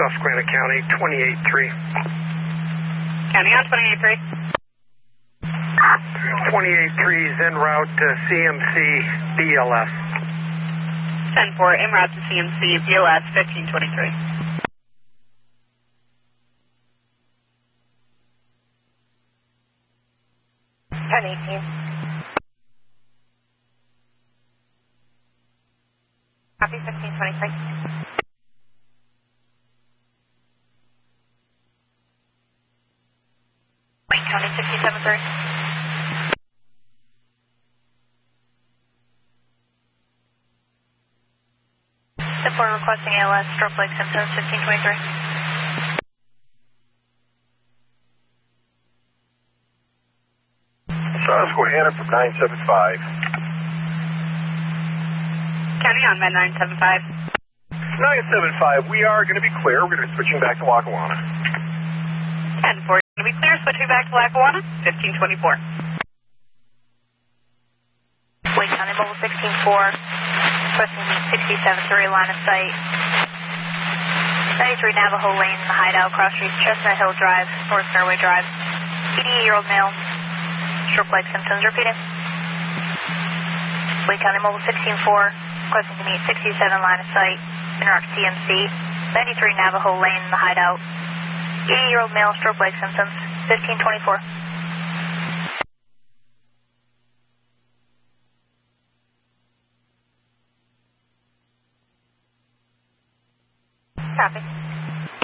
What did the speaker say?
Susquehanna County, 28-3. County on 28-3. 28-3 is en route to CMC BLS. 10-4, en route to CMC BLS 1523. Copy 1523. Wayne County 67-3. Support requesting ALS, stroke leg symptoms 1523. Susquehanna from 975. County on med 975. 975, we are going to be clear. We're going to be switching back to Lackawanna. 10-4, going to be clear, switching back to Lackawanna 1524. Wayne County Mobile 16-4, requesting 67-3 line of sight. 93 Navajo Lane, the hideout, cross street, Chestnut Hill Drive, North Fairway Drive. 88-year-old male, stroke leg symptoms repeating. Wayne County Mobile 16-4, requesting to meet 67 line of sight, interrupt CMC. 93 Navajo Lane, the hideout. 80-year-old male, stroke leg symptoms 1524.